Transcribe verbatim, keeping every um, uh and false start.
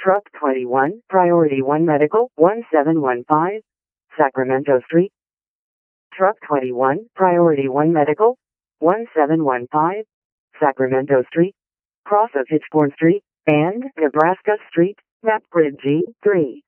Truck twenty-one, Priority one Medical, one seven one five, Sacramento Street. Truck twenty-one, Priority one Medical, one seven one five, Sacramento Street, cross of Hitchborn Street, and Nebraska Street, map grid G three.